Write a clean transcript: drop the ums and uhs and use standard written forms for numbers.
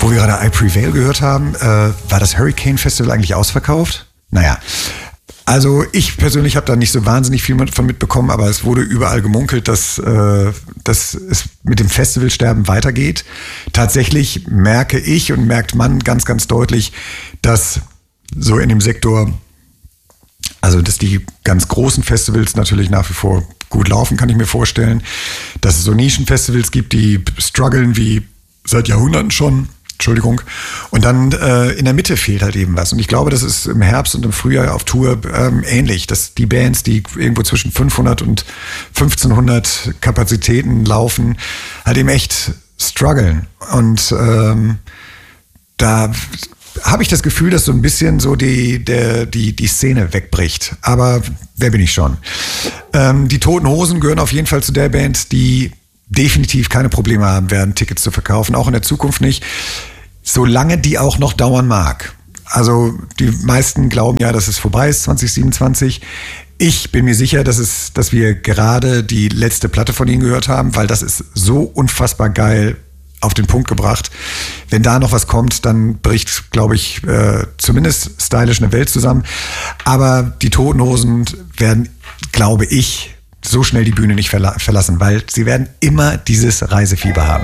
Wo wir gerade I Prevail gehört haben, war das Hurricane Festival eigentlich ausverkauft? Naja, also ich persönlich habe da nicht so wahnsinnig viel von mitbekommen, aber es wurde überall gemunkelt, dass es mit dem Festivalsterben weitergeht. Tatsächlich merke ich und merkt man ganz, ganz deutlich, dass so in dem Sektor, also dass die ganz großen Festivals natürlich nach wie vor gut laufen, kann ich mir vorstellen. Dass es so Nischenfestivals gibt, die strugglen wie seit Jahrhunderten schon. Entschuldigung. Und dann in der Mitte fehlt halt eben was. Und ich glaube, das ist im Herbst und im Frühjahr auf Tour ähnlich, dass die Bands, die irgendwo zwischen 500 und 1500 Kapazitäten laufen, halt eben echt strugglen. Und da habe ich das Gefühl, dass so ein bisschen so die Szene wegbricht. Aber wer bin ich schon? Die Toten Hosen gehören auf jeden Fall zu der Band, die definitiv keine Probleme haben werden, Tickets zu verkaufen, auch in der Zukunft nicht, solange die auch noch dauern mag. Also die meisten glauben ja, dass es vorbei ist 2027. Ich bin mir sicher, dass wir gerade die letzte Platte von ihnen gehört haben, weil das ist so unfassbar geil auf den Punkt gebracht. Wenn da noch was kommt, dann bricht, glaube ich, zumindest stylisch eine Welt zusammen. Aber die Toten Hosen werden, glaube ich, so schnell die Bühne nicht verlassen, weil sie werden immer dieses Reisefieber haben.